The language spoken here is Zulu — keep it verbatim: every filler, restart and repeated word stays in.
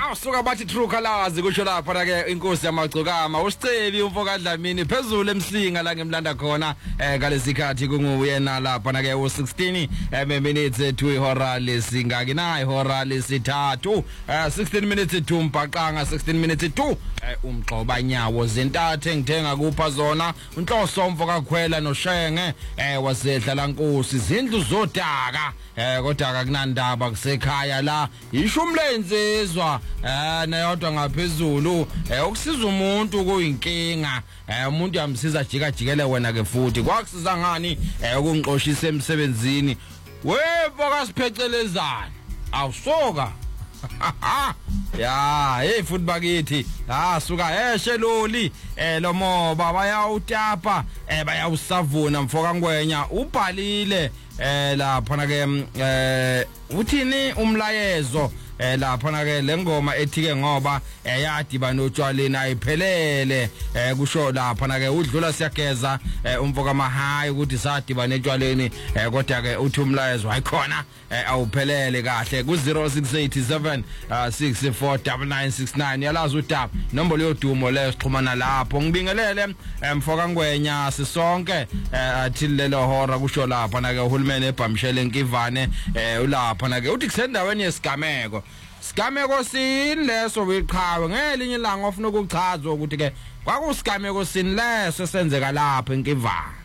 Suka bathi true colors kusho lapha na ke inkosi yamagcokama uSicebi umfoka Dlamini phezulu emsinga la ngemlanda khona eh ngalesikhathi kunguyena lapha na ke u sixteen minutes to ihora lesingaki na ihora lesithathu sixteen minutes to umbhaqanga sixteen minutes to umgxoba nyawo zentathe ngithenga kupha zona unhloso umfoka khwela noshenge eh wasedla la nkosi izindlu zodaka eh kodwa akunandaba kusekhaya la isho umlenzezwa eh nayodwa ngaphezulu eh ukusiza umuntu kuyinkinga eh umuntu yamsiza jika jikele wena ke futhi kwakusiza ngani eh ukungixoshisa emsebenzini wephoka siphecelezana awusoka ya hey futhi bakithi ah suka eshe loli eh lomoba bayawutapa eh bayawusavuna mfoka ngwenya ubhalile eh lapha na ke eh uthini umlayezo eh lapha na ke lengoma ethike ngoba eyadiba notshwaleni ayiphelele eh kusho lapha na ke udlula siyageza umfoka mahayi ukuthi sadiba netshwaleni eh kodwa ke uthi umlayezo ayikhona awuphelele kahle ku zero six eight seven six four nine nine six nine yalazi udaba nombolo yodumo le sixhumana lapho ngibingelele mfoka ngwenya sisonke athi lelo hora kusho lapha na ke uhulumeni ebhamshele nkivane ulapha na ke uthi kusendaweni yesigameko sigameko sini leso wiqhawe ngelinye ilanga ofuna ukuchazwa ukuthi ke kwakusigameko sini leso senzeka lapha enkivane